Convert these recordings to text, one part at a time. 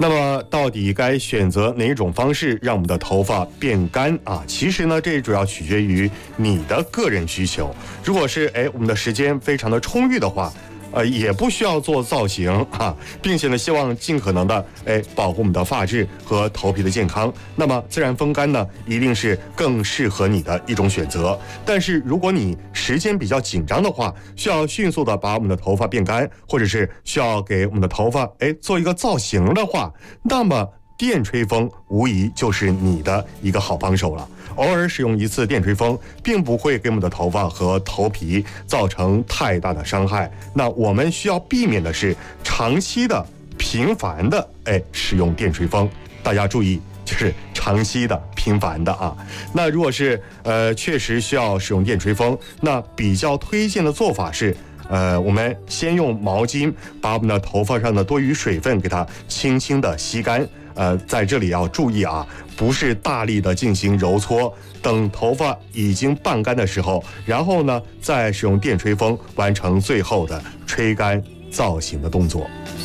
那么到底该选择哪种方式让我们的头发变干啊？其实呢，这主要取决于你的个人需求。如果是我们的时间非常的充裕的话，也不需要做造型啊，并且呢，希望尽可能的保护我们的发质和头皮的健康。那么自然风干呢，一定是更适合你的一种选择。但是如果你时间比较紧张的话，需要迅速的把我们的头发变干，或者是需要给我们的头发做一个造型的话，那么电吹风无疑就是你的一个好帮手了。偶尔使用一次电吹风，并不会给我们的头发和头皮造成太大的伤害。那我们需要避免的是长期的、频繁的使用电吹风。大家注意，就是长期的、频繁的啊。那如果是确实需要使用电吹风，那比较推荐的做法是。我们先用毛巾把我们的头发上的多余水分给它轻轻的吸干。在这里要注意啊，不是大力的进行揉搓，等头发已经半干的时候，然后呢，再使用电吹风完成最后的吹干造型的动作。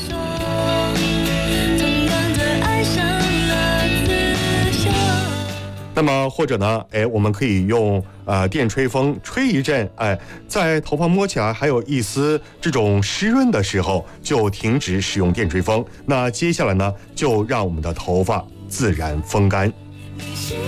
那么或者呢，我们可以用电吹风吹一阵，在头发摸起来还有一丝这种湿润的时候，就停止使用电吹风。那接下来呢，就让我们的头发自然风干。